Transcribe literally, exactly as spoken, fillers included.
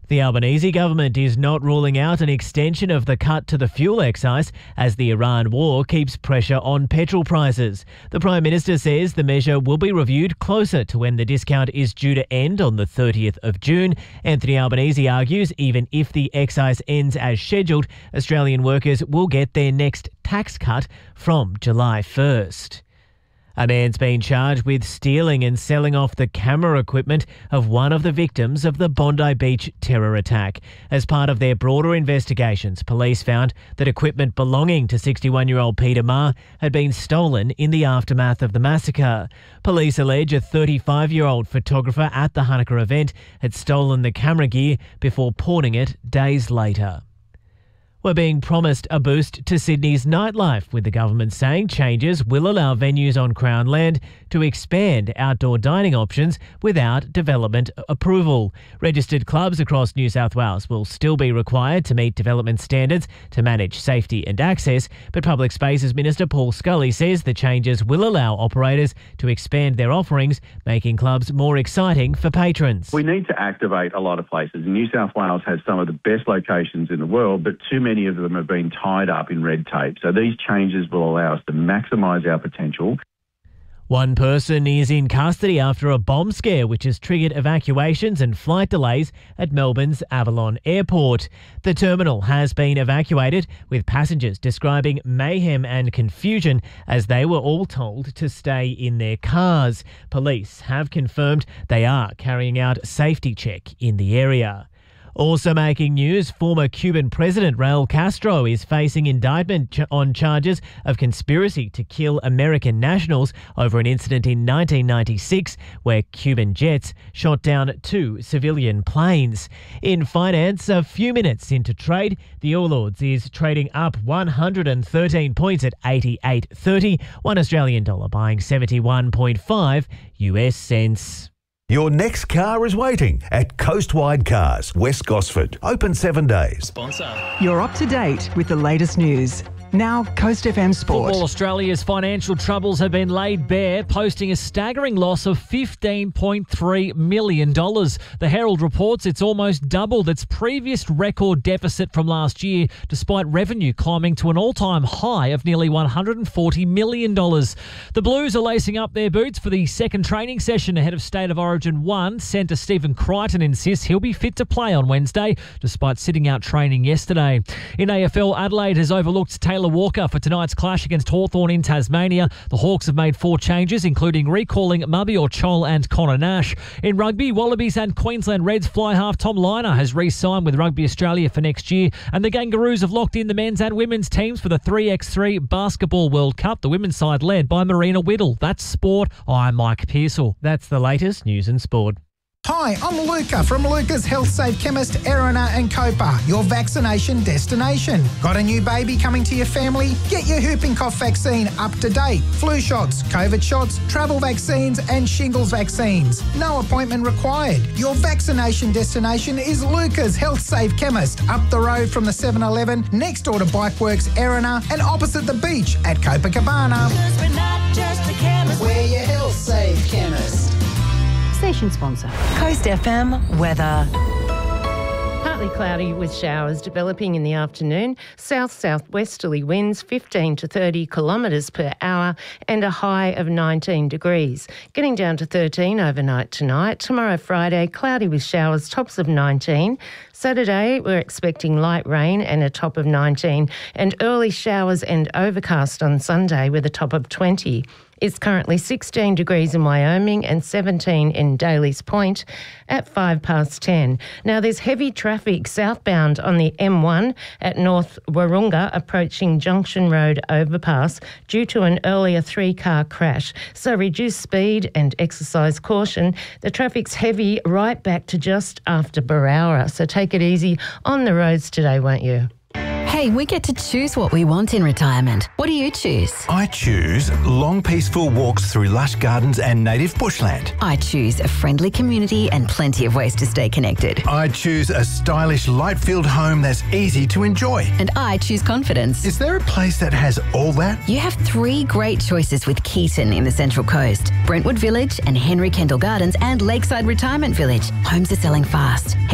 The Albanese government is not ruling out an extension of the cut to the fuel excise as the Iran war keeps pressure on petrol prices. The Prime Minister says the measure will be reviewed closer to when the discount is due to end on the thirtieth of June. Anthony Albanese argues even if the excise ends as scheduled, Australian workers will get their next tax cut from July first. A man's been charged with stealing and selling off the camera equipment of one of the victims of the Bondi Beach terror attack. As part of their broader investigations, police found that equipment belonging to sixty-one-year-old Peter Ma had been stolen in the aftermath of the massacre. Police allege a thirty-five-year-old photographer at the Hanukkah event had stolen the camera gear before pawning it days later. We're being promised a boost to Sydney's nightlife, with the government saying changes will allow venues on Crown land to expand outdoor dining options without development approval. Registered clubs across New South Wales will still be required to meet development standards to manage safety and access, but Public Spaces Minister Paul Scully says the changes will allow operators to expand their offerings, making clubs more exciting for patrons. We need to activate a lot of places. New South Wales has some of the best locations in the world, but too many Many of them have been tied up in red tape. So these changes will allow us to maximise our potential. One person is in custody after a bomb scare which has triggered evacuations and flight delays at Melbourne's Avalon Airport. The terminal has been evacuated, with passengers describing mayhem and confusion as they were all told to stay in their cars. Police have confirmed they are carrying out a safety check in the area. Also making news, former Cuban President Raul Castro is facing indictment ch- on charges of conspiracy to kill American nationals over an incident in nineteen ninety-six where Cuban jets shot down two civilian planes. In finance, a few minutes into trade, the All Ords is trading up one hundred thirteen points at eighty-eight thirty, one Australian dollar buying seventy-one point five U S cents. Your next car is waiting at Coastwide Cars, West Gosford. Open seven days. Sponsor. You're up to date with the latest news. Now, Coast F M Sport. Football Australia's financial troubles have been laid bare, posting a staggering loss of fifteen point three million dollars. The Herald reports it's almost doubled its previous record deficit from last year, despite revenue climbing to an all-time high of nearly one hundred forty million dollars. The Blues are lacing up their boots for the second training session ahead of State of Origin one. Centre Stephen Crichton insists he'll be fit to play on Wednesday, despite sitting out training yesterday. In A F L, Adelaide has overlooked Taylor Walker for tonight's clash against Hawthorn in Tasmania. The Hawks have made four changes, including recalling Mabior Chol and Connor Nash. In rugby, Wallabies and Queensland Reds fly half Tom Liner has re-signed with Rugby Australia for next year, and the Kangaroos have locked in the men's and women's teams for the three by three Basketball World Cup, the women's side led by Marina Whittle. That's sport. I'm Mike Pearsall. That's the latest news and sport. Hi, I'm Luca from Luca's Health Safe Chemist, Erina and Copa, your vaccination destination. Got a new baby coming to your family? Get your whooping cough vaccine up to date. Flu shots, COVID shots, travel vaccines and shingles vaccines. No appointment required. Your vaccination destination is Luca's Health Safe Chemist, up the road from the seven eleven, next door to Bikeworks Erina and opposite the beach at Copacabana. Because we're not just a chemist, we're your Health Safe Chemist. Station sponsor. Coast F M weather. Partly cloudy with showers developing in the afternoon. South-southwesterly winds fifteen to thirty kilometres per hour and a high of nineteen degrees. Getting down to thirteen overnight tonight. Tomorrow, Friday, cloudy with showers, tops of nineteen. Saturday, we're expecting light rain and a top of nineteen. And early showers and overcast on Sunday with a top of twenty. It's currently sixteen degrees in Wyoming and seventeen in Daly's Point at five past ten. Now, there's heavy traffic southbound on the M one at North Wahroonga approaching Junction Road overpass due to an earlier three-car crash. So reduce speed and exercise caution. The traffic's heavy right back to just after Barowra. So take it easy on the roads today, won't you? Hey, we get to choose what we want in retirement. What do you choose? I choose long, peaceful walks through lush gardens and native bushland. I choose a friendly community and plenty of ways to stay connected. I choose a stylish, light-filled home that's easy to enjoy. And I choose confidence. Is there a place that has all that? You have three great choices with Keaton in the Central Coast. Brentwood Village and Henry Kendall Gardens and Lakeside Retirement Village. Homes are selling fast.